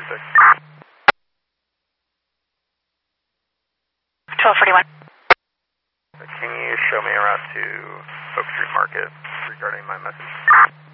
226. 1241. Can you show me around to Oak Street Market regarding my message?